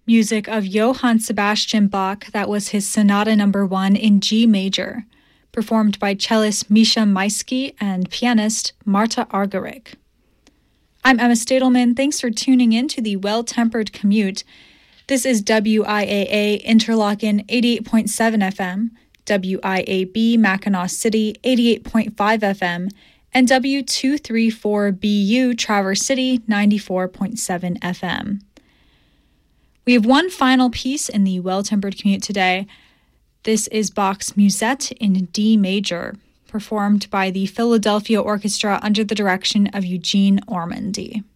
Music of Johann Sebastian Bach, that was his Sonata No. 1 in G major, performed by cellist Misha Maisky and pianist Marta Argerich. I'm Emma Stadelman. Thanks for tuning in to the Well-Tempered Commute. This is WIAA Interlochen 88.7 FM, WIAB Mackinac City 88.5 FM, and W234BU Traverse City 94.7 FM. We have one final piece in the Well-Tempered Commute today. This is Bach's Musette in D major, performed by the Philadelphia Orchestra under the direction of Eugene Ormandy.